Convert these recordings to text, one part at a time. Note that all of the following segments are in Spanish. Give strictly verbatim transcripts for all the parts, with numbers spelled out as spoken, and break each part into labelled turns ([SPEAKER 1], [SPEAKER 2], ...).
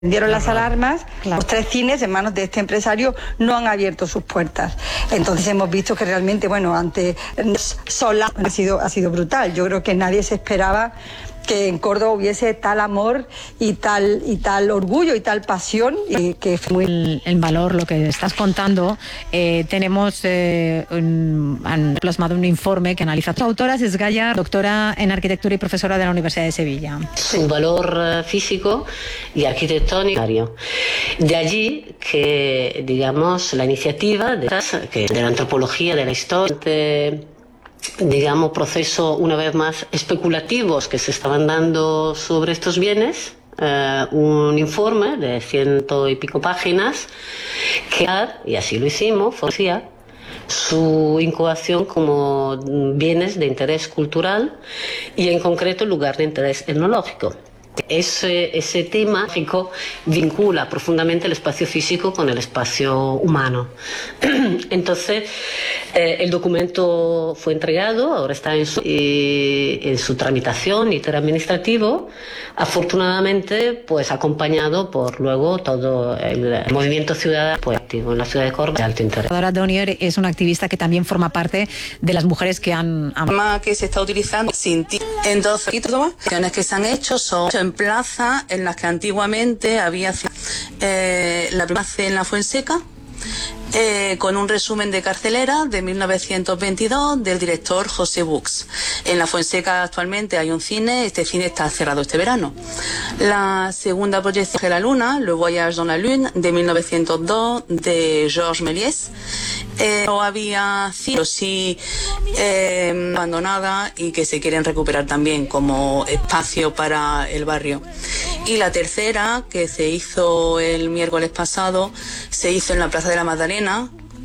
[SPEAKER 1] Encendieron las alarmas, claro. Los tres cines en manos de este empresario no han abierto sus puertas. Entonces hemos visto que realmente, bueno, ante Sola ha sido, ha sido brutal. Yo creo que nadie se esperaba que en Córdoba hubiese tal amor y tal y tal orgullo y tal pasión y que fue muy...
[SPEAKER 2] el, el valor, lo que estás contando. Eh, tenemos eh, un, han plasmado un informe que analiza. Su autora es Gaya, doctora en arquitectura y profesora de la Universidad de Sevilla.
[SPEAKER 3] Su valor físico y arquitectónico. De allí que, digamos, la iniciativa de, que de la antropología, de la historia, de, digamos, procesos una vez más especulativos que se estaban dando sobre estos bienes, eh, un informe de ciento y pico páginas que, y así lo hicimos, favorecía su incubación como bienes de interés cultural y en concreto lugar de interés etnológico. Ese, ese tema vincula profundamente el espacio físico con el espacio humano. Entonces, eh, el documento fue entregado, ahora está en su, eh, en su tramitación interadministrativo, afortunadamente, pues acompañado por luego todo el movimiento ciudadano pues, activo en la ciudad de Córdoba de alto interés.
[SPEAKER 2] Dora Donier es una activista que también forma parte de las mujeres que han...
[SPEAKER 4] han... que se está utilizando sin ti. Entonces, las acciones que se han hecho son en plaza en las que antiguamente había eh, la primera en la Fuenseca, eh, con un resumen de cartelera de mil novecientos veintidós del director José Bux. En la Fuenseca actualmente hay un cine, este cine está cerrado este verano. La segunda proyección de la Luna, Le Voyage dans la Lune, de mil novecientos dos, de Georges Méliès. Eh, no había cine, sí eh, abandonada y que se quieren recuperar también como espacio para el barrio. Y la tercera, que se hizo el miércoles pasado, se hizo en la Plaza de la Magdalena.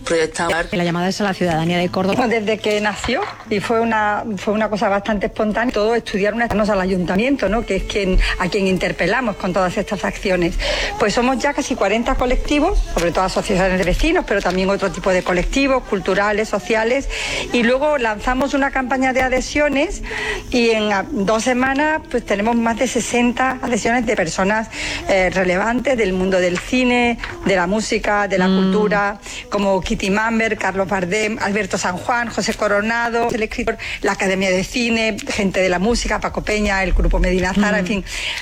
[SPEAKER 2] La llamada es a la ciudadanía de Córdoba.
[SPEAKER 1] Desde que nació, y fue una fue una cosa bastante espontánea, todo estudiar una al ayuntamiento, ¿no? Que es quien a quien interpelamos con todas estas acciones. Pues somos ya casi cuarenta colectivos, sobre todo asociaciones de vecinos, pero también otro tipo de colectivos, culturales, sociales, y luego lanzamos una campaña de adhesiones y en dos semanas pues tenemos más de sesenta adhesiones de personas eh, relevantes del mundo del cine, de la música, de la mm. cultura, como Kitty Mamber, Carlos Bardem, Alberto San Juan, José Coronado, el escritor, la Academia de Cine, gente de la música, Paco Peña, el grupo Medina Zara, mm. en fin.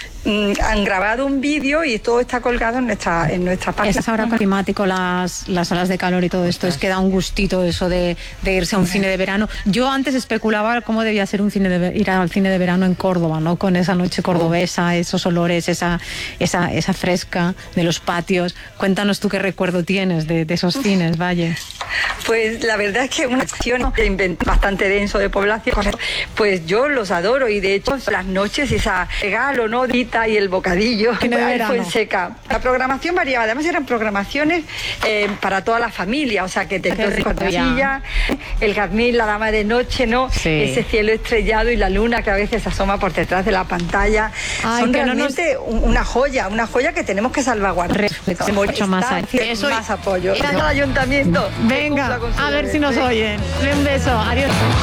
[SPEAKER 1] Han grabado un vídeo y todo está colgado en nuestra en nuestra página.
[SPEAKER 2] Es ahora climático, las, las olas de calor y todo esto, es que da un gustito eso de, de irse a un cine de verano. Yo antes especulaba cómo debía ser un cine de, ir al cine de verano en Córdoba, ¿no? Con esa noche cordobesa, esos olores, esa esa esa fresca de los patios. Cuéntanos tú qué recuerdo tienes de, de esos cines, Valle.
[SPEAKER 1] Pues la verdad es que una acción bastante denso de población, pues yo los adoro y de hecho las noches esa regalo, ¿no? Y el bocadillo fue en seca. La programación variaba, además eran programaciones eh, para toda la familia, o sea que te torrecilla, el jazmín, la dama de noche, ¿no, sí. Ese cielo estrellado y la luna que a veces asoma por detrás de la pantalla. Ay, son realmente no nos... una joya, una joya que tenemos que salvaguardar.
[SPEAKER 2] Mucho más,
[SPEAKER 1] Eso más apoyo. Era el ayuntamiento.
[SPEAKER 2] Venga, a ver si nos oyen. Un beso, adiós.